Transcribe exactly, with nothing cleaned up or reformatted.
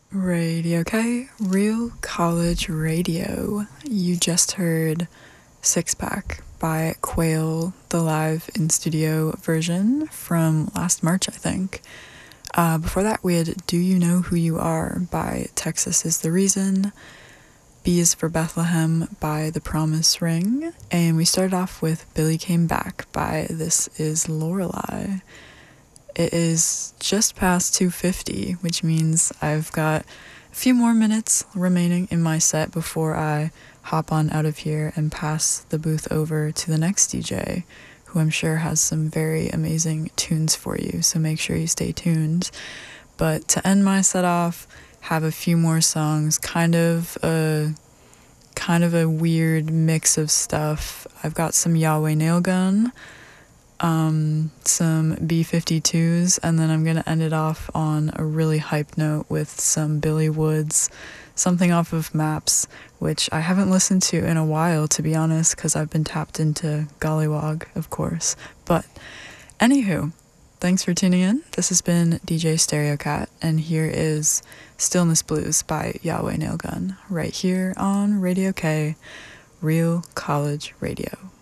Radio K, Real College Radio. You just heard Six Pack by Quail, the live in studio version from last March, I think. Uh, before that, we had Do You Know Who You Are by Texas Is the Reason, B is for Bethlehem by The Promise Ring, and we started off with Billy Came Back by This Is Lorelei. It is just past two fifty, which means I've got a few more minutes remaining in my set before I hop on out of here and pass the booth over to the next D J, who I'm sure has some very amazing tunes for you, so make sure you stay tuned. But to end my set off, have a few more songs, kind of a kind of a weird mix of stuff. I've got some Yahweh Nailgun, um, some B fifty-twos, and then I'm gonna end it off on a really hype note with some Billy Woods, something off of Maps, which I haven't listened to in a while, to be honest, because I've been tapped into Gollywog, of course. But anywho, thanks for tuning in. This has been D J Stereocat, and here is Stillness Blues by Yahweh Nailgun, right here on Radio K, Real College Radio.